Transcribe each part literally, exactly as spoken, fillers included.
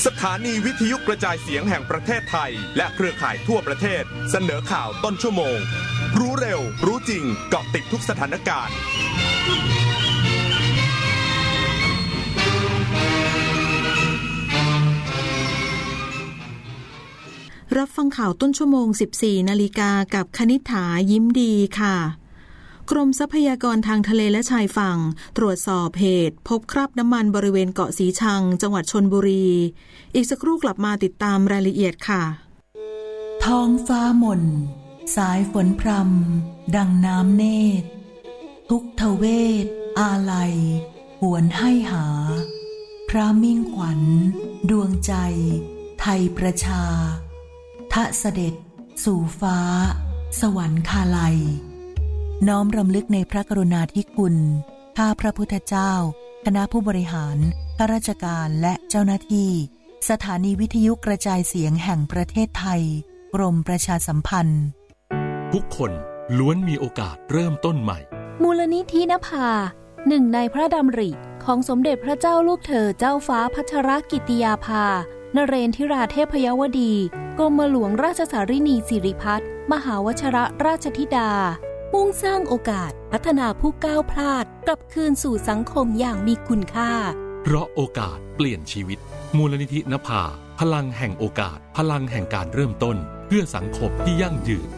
สถานีวิทยุกระจายเสียงแห่งประเทศไทยและเครือข่ายทั่วประเทศเสนอข่าวต้นชั่วโมงรู้เร็วรู้จริงเกาะติดทุกสถานการณ์รับฟังข่าวต้นชั่วโมง สิบสี่นาฬิกากับคณิษฐายิ้มดีค่ะกรมทรัพยากรทางทะเลและชายฝั่งตรวจสอบเหตุพบคราบน้ำมันบริเวณเกาะสีชังจังหวัดชลบุรีอีกสักครู่กลับมาติดตามรายละเอียดค่ะท้องฟ้าหม่นสายฝนพรำดังน้ำเนตรทุกทเวทอาลัยหวนให้หาพระมิ่งขวัญดวงใจไทยประชาทะเสด็จสู่ฟ้าสวรรคาลัยน้อมรำลึกในพระกรุณาธิคุณข้าพระพุทธเจ้าคณะผู้บริหารข้าราชการและเจ้าหน้าที่สถานีวิทยุกระจายเสียงแห่งประเทศไทยกรมประชาสัมพันธ์ทุกคนล้วนมีโอกาสเริ่มต้นใหม่มูลนิธินภาหนึ่งในพระดำริของสมเด็จพระเจ้าลูกเธอเจ้าฟ้าพัชรกิติยาภานเรนทิราเทพยวดีกรมหลวงราชสารินีสิริพัฒน์มหาวชิรราชธิดามุ่งสร้างโอกาสพัฒนาผู้ก้าวพลาดกลับคืนสู่สังคมอย่างมีคุณค่าเพราะโอกาสเปลี่ยนชีวิตมูลนิธินภาพลังแห่งโอกาสพลังแห่งการเริ่มต้นเพื่อสังคมที่ยั่งยืน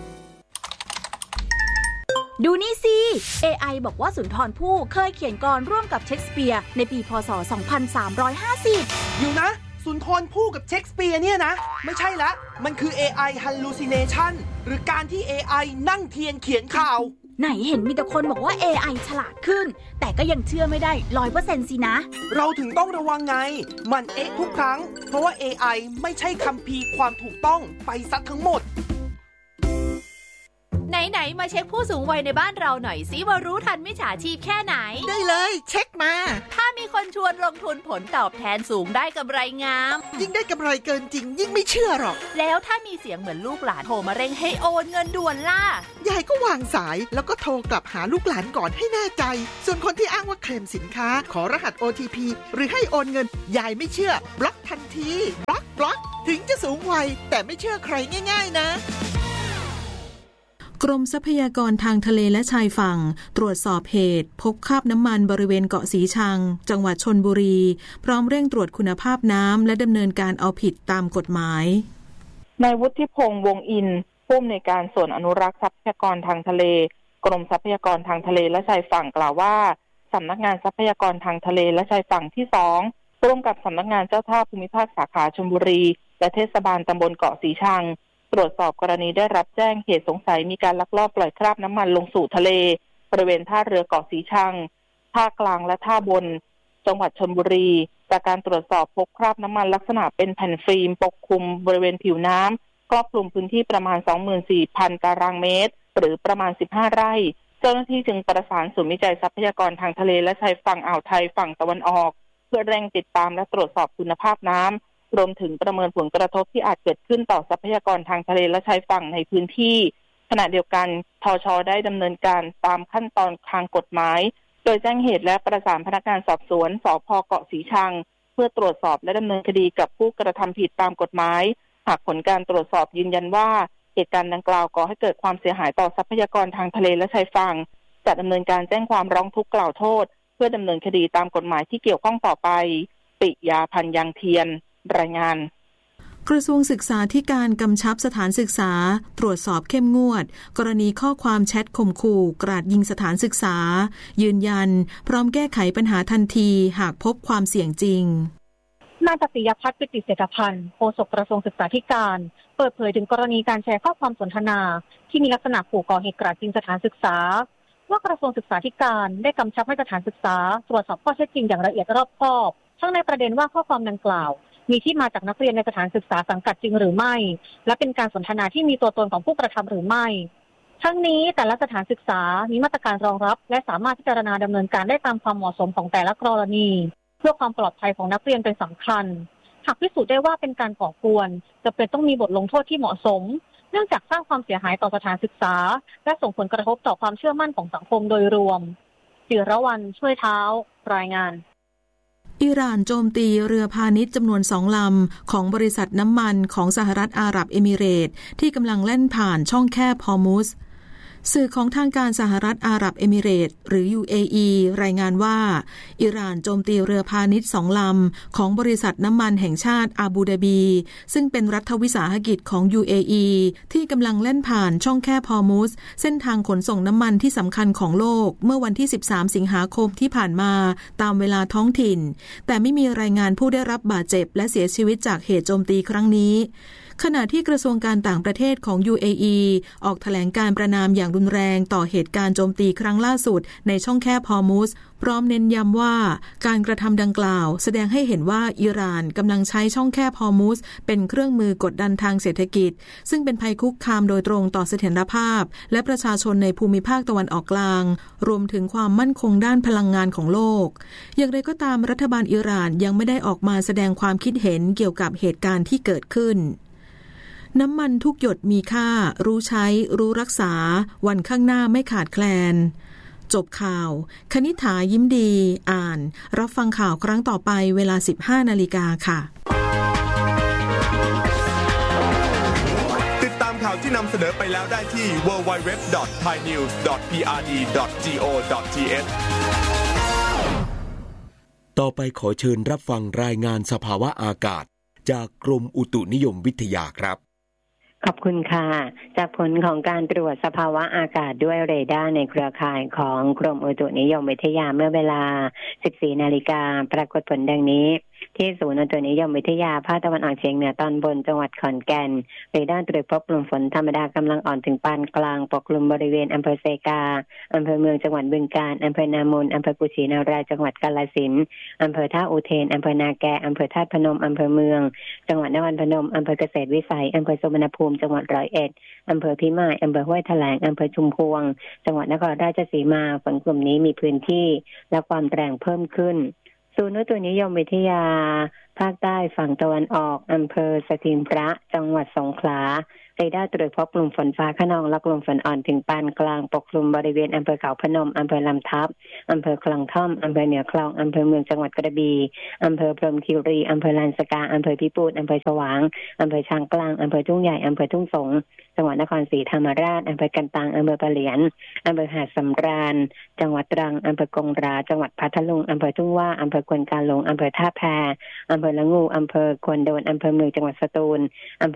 ดูนี่สิ เอ ไอ บอกว่าสุนทรภู่เคยเขียนกลอนร่วมกับเชคสเปียร์ในปีพ.ศ. สองพันสามร้อยห้าสิบอยู่นะสุนทรภู่กับเชคสเปียร์เนี่ยนะไม่ใช่ละมันคือ เอ ไอ hallucination หรือการที่ เอ ไอ นั่งเทียนเขียนข่าวไหนเห็นมีแต่คนบอกว่า เอ ไอ ฉลาดขึ้นแต่ก็ยังเชื่อไม่ได้ ร้อยเปอร์เซ็นต์ สินะเราถึงต้องระวังไงมันเอ๊ะทุกครั้งเพราะว่า เอ ไอ ไม่ใช่คัมภีร์ความถูกต้องไปซะทั้งหมดไหนๆมาเช็คผู้สูงวัยในบ้านเราหน่อยสิว่ารู้ทันมิจฉาชีพแค่ไหนได้เลยเช็คมาถ้ามีคนชวนลงทุนผลตอบแทนสูงได้กำไรงามยิ่งได้กำไรเกินจริงยิ่งไม่เชื่อหรอกแล้วถ้ามีเสียงเหมือนลูกหลานโทรมาเร่งให้โอนเงินด่วนล่ะยายก็วางสายแล้วก็โทรกลับหาลูกหลานก่อนให้แน่ใจส่วนคนที่อ้างว่าเคลมสินค้าขอรหัส โอ ที พี หรือให้โอนเงินยายไม่เชื่อบล็อกทันทีบล็อกบล็อกถึงจะสูงวัยแต่ไม่เชื่อใครง่ายๆนะกรมทรัพยากรทางทะเลและชายฝั่งตรวจสอบเหตุพบคราบน้ำมันบริเวณเกาะสีชังจังหวัดชลบุรีพร้อมเร่งตรวจคุณภาพน้ำและดำเนินการเอาผิดตามกฎหมายนายวุฒิพงษ์วงอินทร์ผู้อำนวยการส่วนอนุรักษ์ทรัพยากรทางทะเลกรมทรัพยากรทางทะเลและชายฝั่งกล่าวว่าสำนักงานทรัพยากรทางทะเลและชายฝั่งที่สองร่วมกับสำนักงานเจ้าท่าภูมิภาคสาขาชลบุรีและเทศบาลตำบลเกาะสีชังตรวจสอบกรณีได้รับแจ้งเหตุสงสัยมีการลักลอบปล่อยคราบน้ำมันลงสู่ทะเลบริเวณท่าเรือเกาะสีชังท่ากลางและท่าบนจังหวัดชลบุรีจากการตรวจสอบพบคราบน้ำมันลักษณะเป็นแผ่นฟิล์มปกคลุมบริเวณผิวน้ำครอบคลุมพื้นที่ประมาณ สองหมื่นสี่พัน ตารางเมตรหรือประมาณสิบห้าไร่เจ้าหน้าที่จึงประสานศูนย์วิจัยทรัพยากรทางทะเลและชายฝั่งอ่าวไทยฝั่งตะวันออกเพื่อเร่งติดตามและตรวจสอบคุณภาพน้ำรวมถึงประเมินผลกระทบที่อาจเกิดขึ้นต่อทรัพยากรทางทะเลและชายฝั่งในพื้นที่ขณะเดียวกันทช.ได้ดำเนินการตามขั้นตอนทางกฎหมายโดยแจ้งเหตุและประสานพนักงานสอบสวนสภ.เกาะสีชังเพื่อตรวจสอบและดำเนินคดีกับผู้กระทำผิดตามกฎหมายหากผลการตรวจสอบยืนยันว่าเหตุการณ์ดังกล่าวก่อให้เกิดความเสียหายต่อทรัพยากรทางทะเลและชายฝั่งจะดำเนินการแจ้งความร้องทุกข์กล่าวโทษเพื่อดำเนินคดีตามกฎหมายที่เกี่ยวข้องต่อไปปิยาพันธ์ยังเทียนรายงานกระทรวงศึกษาธิการกำชับสถานศึกษาตรวจสอบเข้มงวดกรณีข้อความแชทข่มขู่กราดยิงสถานศึกษายืนยันพร้อมแก้ไขปัญหาทันทีหากพบความเสี่ยงจริงนายปฏิยพัฒน์ปิติเศรษฐพันธ์โฆษกกระทรวงศึกษาธิการเปิดเผยถึงกรณีการแชร์ข้อความสนทนาที่มีลักษณะขู่ก่อเหตุกราดยิงสถานศึกษาว่ากระทรวงศึกษาธิการได้กำชับให้สถานศึกษาตรวจสอบข้อเท็จจริงอย่างละเอียดรอบคอบทั้งในประเด็นว่าข้อความดังกล่าวมีที่มาจากนักเรียนในสถานศึกษาสังกัดจริงหรือไม่และเป็นการสนทนาที่มีตัวตนของผู้กระทำหรือไม่ทั้งนี้แต่ละสถานศึกษามีมาตรการรองรับและสามารถพิจารณาดำเนินการได้ตามความเหมาะสมของแต่ละกรณีเพื่อความปลอดภัยของนักเรียนเป็นสำคัญหากพิสูจน์ได้ว่าเป็นการก่อกวนจะเป็นต้องมีบทลงโทษที่เหมาะสมเนื่องจากสร้างความเสียหายต่อสถานศึกษาและส่งผลกระทบต่อความเชื่อมั่นของสังคมโดยรวมจิรวรรณช่วยเท้ารายงานอิหร่านโจมตีเรือพาณิชย์จำนวนสองลำของบริษัทน้ำมันของสหรัฐอาหรับเอมิเรตส์ที่กำลังแล่นผ่านช่องแคบฮอร์มุซสื่อของทางการสหรัฐอาหรับเอมิเรตส์หรือ ยู เอ อี รายงานว่าอิหร่านโจมตีเรือพาณิชย์สองลำของบริษัทน้ำมันแห่งชาติอาบูดาบีซึ่งเป็นรัฐวิสาหกิจของ ยู เอ อี ที่กำลังเล่นผ่านช่องแคบฮอร์มุซเส้นทางขนส่งน้ำมันที่สำคัญของโลกเมื่อวันที่สิบสามสิงหาคมที่ผ่านมาตามเวลาท้องถิ่นแต่ไม่มีรายงานผู้ได้รับบาดเจ็บและเสียชีวิตจากเหตุโจมตีครั้งนี้ขณะที่กระทรวงการต่างประเทศของ ยู เอ อี ออกแถลงการประนามอย่างรุนแรงต่อเหตุการณ์โจมตีครั้งล่าสุดในช่องแคบฮอร์มุซพร้อมเน้นย้ำว่าการกระทำดังกล่าวแสดงให้เห็นว่าอิหร่านกำลังใช้ช่องแคบฮอร์มุซเป็นเครื่องมือกดดันทางเศรษฐกิจซึ่งเป็นภัยคุกคามโดยตรงต่อเสถียรภาพและประชาชนในภูมิภาคตะวันออกกลางรวมถึงความมั่นคงด้านพลังงานของโลกอย่างไรก็ตามรัฐบาลอิหร่านยังไม่ได้ออกมาแสดงความคิดเห็นเกี่ยวกับเหตุการณ์ที่เกิดขึ้นน้ำมันทุกหยดมีค่ารู้ใช้รู้รักษาวันข้างหน้าไม่ขาดแคลนจบข่าวคณิษฐายิ้มดีอ่านรับฟังข่าวครั้งต่อไปเวลา สิบห้านาฬิกาค่ะติดตามข่าวที่นำเสนอไปแล้วได้ที่ ดับเบิลยู ดับเบิลยู ดับเบิลยู ดอท ไทยนิวส์ ดอท พี อาร์ ดี ดอท จี โอ ดอท ที เอชต่อไปขอเชิญรับฟังรายงานสภาวะอากาศจากกรมอุตุนิยมวิทยาครับขอบคุณค่ะจากผลของการตรวจสภาวะอากาศด้วยเรดาร์ในเครือข่ายของกรมอุตุนิยมวิทยาเมื่อเวลา สิบสี่นาฬิกาปรากฏผลดังนี้ที่ศูนย์อุตุนิยมวิทยาภาคตะวันออกเฉียงเหนือตอนบนจังหวัดขอนแก่นเรดาร์ตรวจพบกลุ่มฝนธรรมดากำลังอ่อนถึงปานกลางปกคลุมบริเวณอำเภอเซกาอำเภอเมืองจังหวัดบึงกาฬอำเภอนามูลอำเภอกุชินารายจังหวัดกาฬสินธุ์อำเภอท่าอุเทนอำเภอนาแกอำเภอธาตุพนมอำเภอเมืองจังหวัดนครพนมอำเภอเกษตรวิสัยอำเภอสุวรรณภูมิจังหวัดร้อยเอ็ดอำเภอพิมายอำเภอห้วยแถลงอำเภอชุมพวงจังหวัดนครราชสีมาฝนกลุ่มนี้มีพื้นที่และความแรงเพิ่มขึ้นศูนย์อุตุนิยมวิทยาภาคใต้ฝั่งตะวันออกอำเภอสถิงพระจังหวัดสงขลาเรดาร์ตรวจพบกลุ่มฝนฟ้าคะนองและกลุ่มฝนอ่อนถึงปานกลางปกคลุมบริเวณอำเภอเขาพนมอำเภอลำทับอำเภอคลองท่อมอำเภอเหนือคลองอำเภอเมืองจังหวัดกระบี่อำเภอพรหมคีรีอำเภอลานสกาอำเภอพิปูนอำเภอฉวางอำเภอช้างกลางอำเภอทุ่งใหญ่อำเภอทุ่งสงจังหวัดนครศรีธรรมราชอำเภอกันตังอำเภอปะเหลียนอำเภอหาดสำราญจังหวัดตรังอำเภอกงราจังหวัดพัทลุงอำเภอทุ่งว่าอำเภอควนกาหลงอำเภอท่าแพอำเภอละงูอำเภอควนโดนอำเภอเมืองจังหวัดสตูล